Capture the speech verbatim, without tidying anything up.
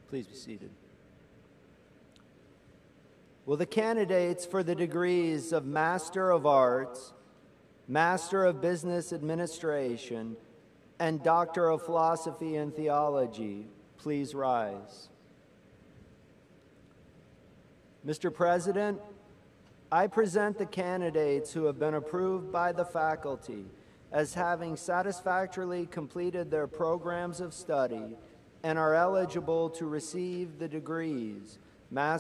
Please be seated. Will the candidates for the degrees of Master of Arts, Master of Business Administration, and Doctor of Philosophy and Theology please rise? Mister President, I present the candidates who have been approved by the faculty as having satisfactorily completed their programs of study and are eligible to receive the degrees Master